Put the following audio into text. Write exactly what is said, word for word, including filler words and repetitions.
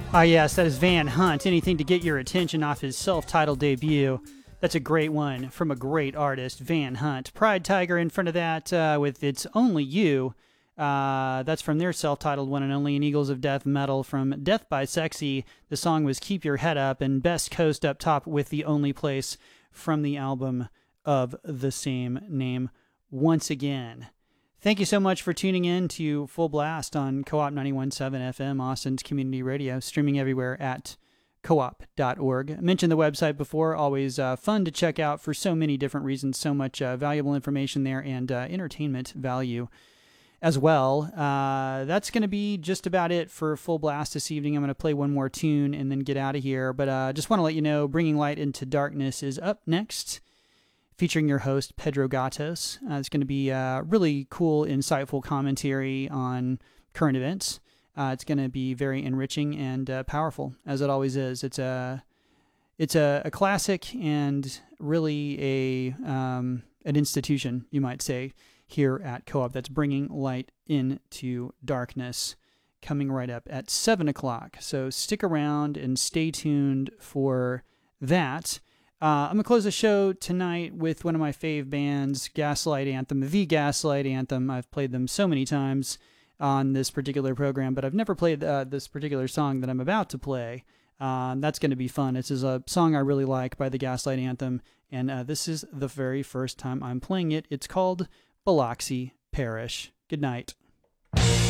Ah, yes, that is Van Hunt. Anything to get your attention off his self-titled debut. That's a great one from a great artist, Van Hunt. Pride Tiger in front of that uh, with It's Only You. Uh, that's from their self-titled one and only, and Eagles of Death Metal from Death by Sexy. The song was Keep Your Head Up, and Best Coast up top with The Only Place from the album of the same name once again. Thank you so much for tuning in to Full Blast on Co-op ninety-one point seven F M, Austin's community radio, streaming everywhere at co op dot org. I mentioned the website before, always uh, fun to check out for so many different reasons, so much uh, valuable information there and uh, entertainment value as well. Uh, that's going to be just about it for Full Blast this evening. I'm going to play one more tune and then get out of here, but I uh, just want to let you know Bringing Light into Darkness is up next, featuring your host, Pedro Gatos. Uh, it's going to be uh, really cool, insightful commentary on current events. Uh, it's going to be very enriching and uh, powerful, as it always is. It's a it's a, a classic and really a um, an institution, you might say, here at Co-op that's bringing light into darkness, coming right up at seven o'clock. So stick around and stay tuned for that. Uh, I'm going to close the show tonight with one of my fave bands, Gaslight Anthem, the Gaslight Anthem. I've played them so many times on this particular program, but I've never played uh, this particular song that I'm about to play. Uh, that's going to be fun. This is a song I really like by the Gaslight Anthem, and uh, this is the very first time I'm playing it. It's called Biloxi Parish. Good night.